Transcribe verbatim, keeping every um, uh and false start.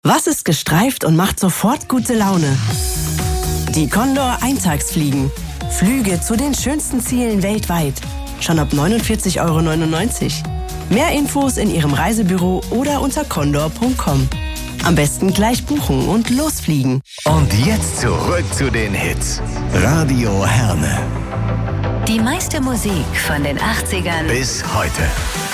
Was ist gestreift und macht sofort gute Laune? Die Condor Eintagsfliegen. Flüge zu den schönsten Zielen weltweit. Schon ab neunundvierzig Euro neunundneunzig. Mehr Infos in Ihrem Reisebüro oder unter condor punkt com. Am besten gleich buchen und losfliegen. Und jetzt zurück zu den Hits. Radio Herne. Die meiste Musik von den achtzigern Bis heute.